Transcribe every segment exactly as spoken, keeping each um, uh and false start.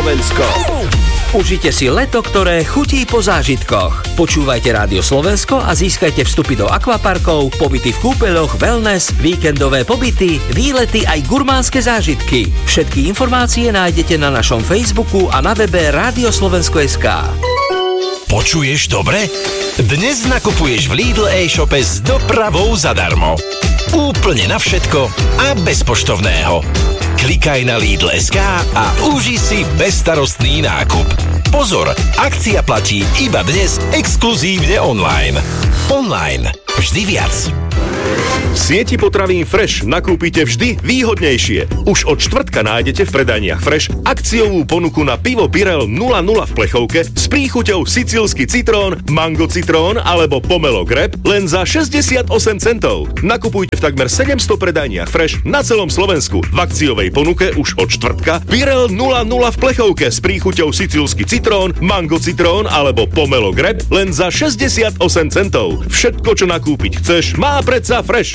Slovensko. Užite si leto, ktoré chutí po zážitkoch. Počúvajte Rádio Slovensko a získajte vstupy do akvaparkov, pobyty v kúpeľoch, wellness, víkendové pobyty, výlety aj gurmánske zážitky. Všetky informácie nájdete na našom Facebooku a na webe rádio slovensko bodka es ká. Počuješ dobre? Dnes nakupuješ v Lidl e-shope s dopravou zadarmo. Úplne na všetko a bez poštovného. Klikaj na Lidl bodka es ká a uži si bezstarostný nákup. Pozor, akcia platí iba dnes exkluzívne online. Online. Vždy viac. V sieti potravín Fresh nakúpite vždy výhodnejšie. Už od štvrtka nájdete v predajniach Fresh akciovú ponuku na pivo Birell nula nula v plechovke s príchuťou sicílsky citrón, mango citrón alebo pomelo grape len za šesťdesiatosem centov. Nakupujte v takmer sedemsto predajniach Fresh na celom Slovensku. V akciovej ponuke už od štvrtka Birell nula nula v plechovke s príchuťou sicílsky citrón, mango citrón alebo pomelo grape len za šesťdesiatosem centov. Všetko, čo nakúpiť chceš, má predsa Fresh.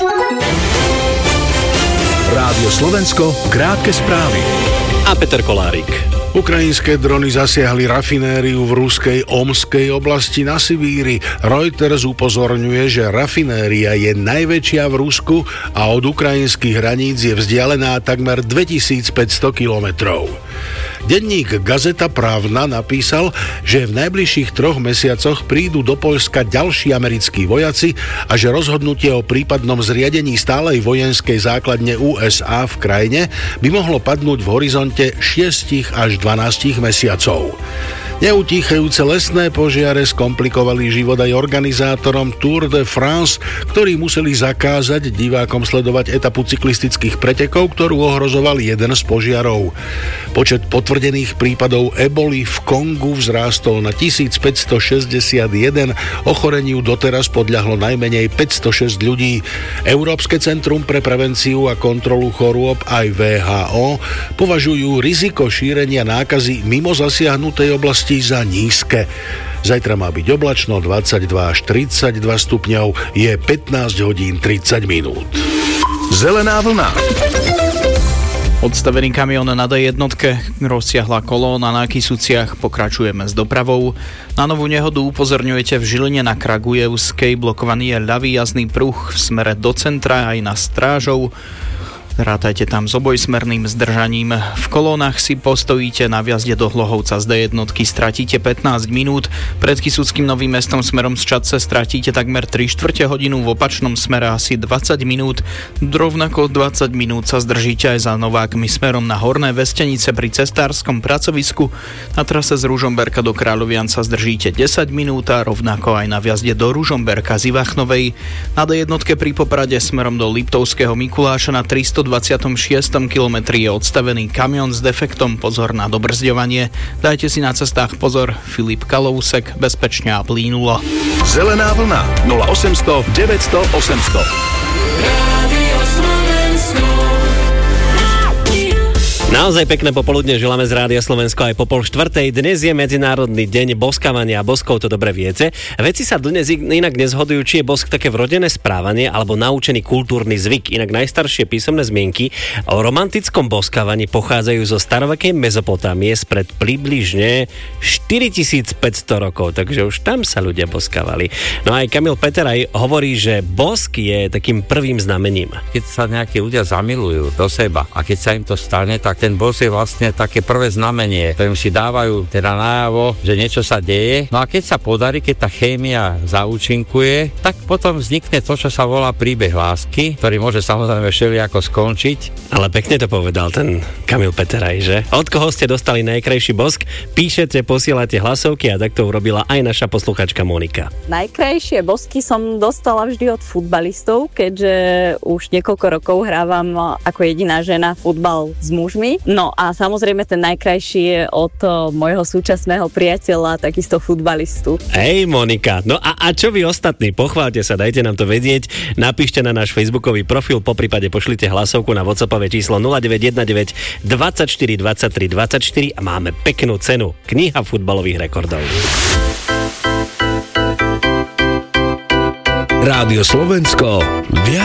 Rádio Slovensko, krátke správy. A Peter Kolárik. Ukrajinské drony zasiahli rafinériu v ruskej Omskej oblasti na Sibíri. Reuters upozorňuje, že rafinéria je najväčšia v Rusku a od ukrajinských hraníc je vzdialená takmer dvetisícpäťsto kilometrov. Denník Gazeta Právna napísal, že v najbližších troch mesiacoch prídu do Poľska ďalší americkí vojaci a že rozhodnutie o prípadnom zriadení stálej vojenskej základne ú es á v krajine by mohlo padnúť v horizonte šesť až dvanásť mesiacov. Neutíchajúce lesné požiare skomplikovali život aj organizátorom Tour de France, ktorí museli zakázať divákom sledovať etapu cyklistických pretekov, ktorú ohrozoval jeden z požiarov. Počet potvrdených prípadov eboli v Kongu vzrástol na tisícpäťstošesťdesiatjeden, ochoreniu doteraz podľahlo najmenej päťstošesť ľudí. Európske centrum pre prevenciu a kontrolu chorôb aj vé há ó považujú riziko šírenia nákazy mimo zasiahnutej oblasti za nízke. Zajtra má byť oblačno, dvadsaťdva až tridsaťdva stupňov, je pätnásť hodín tridsať minút. Zelená vlna. Odstavený kamión na dé jednotke, rozsiahla kolóna na Kysuciach, pokračujeme s dopravou. Na novú nehodu upozorňujete v Žiline na Kragujevskej, blokovaný je ľavý jazdný pruh v smere do centra aj na Strážov. Rátajte tam s obojsmerným zdržaním. V kolónach si postojíte na vjazde do Hlohovca z dé jednotky, stratíte pätnásť minút. Pred Kysuckým Novým Mestom smerom z Čadce stratíte takmer tri štvrte hodinu, v opačnom smere asi dvadsať minút. Rovnako dvadsať minút sa zdržíte aj za Novákmi smerom na Horné Vestenice pri cestárskom pracovisku. Na trase z Ružomberka do Kráľovian sa zdržíte desať minút a rovnako aj na vjazde do Ružomberka z Ivachnovej. Na dé jednotke pri Poprade smerom do Liptovského Mikuláša na tristodvadsiatom šiestom kilometri je odstavený kamión s defektom, pozor na dobrzďovanie. Dajte si na cestách pozor. Filip Kalousek, bezpečne a plynulo. Zelená vlna nula osemsto deväťsto osemsto. Naozaj pekné popoludne želáme z Rádia Slovensko aj po pol štvrtej. Dnes je Medzinárodný deň boskávania a boskov, to dobre viete. Veci sa dnes inak nezhodujú, či je bosk také vrodené správanie alebo naučený kultúrny zvyk. Inak najstaršie písomné zmienky o romantickom boskávaní pochádzajú zo starovekej Mezopotámie spred približne štyritisícpäťsto rokov, takže už tam sa ľudia boskávali. No aj Kamil Peteraj hovorí, že bosk je takým prvým znamením. Keď sa nejakí ľudia zamilujú do seba a keď sa im to stane, tak ten bosk je vlastne také prvé znamenie, ktorým si dávajú teda najavo, že niečo sa deje. No a keď sa podarí, keď tá chémia zaúčinkuje, tak potom vznikne to, čo sa volá príbeh lásky, ktorý môže samozrejme všelijako skončiť. Ale pekne to povedal ten Kamil Peteraj, že? Od koho ste dostali najkrajší bosk? Píšete, posielate hlasovky a tak to urobila aj naša posluchačka Monika. Najkrajšie bosky som dostala vždy od futbalistov, keďže už niekoľko rokov hrávam ako jediná žena futbal s mužmi. No a samozrejme ten najkrajší je od môjho súčasného priateľa, takisto futbalistu. Hej Monika, no a, a čo vy ostatní? Pochváľte sa, dajte nám to vedieť, napíšte na náš facebookový profil, poprípade pošlite hlasovku na WhatsAppové číslo nula deväť jeden deväť dvadsaťštyri dvadsaťtri dvadsaťštyri a máme peknú cenu. Kniha futbalových rekordov. Rádio Slovensko.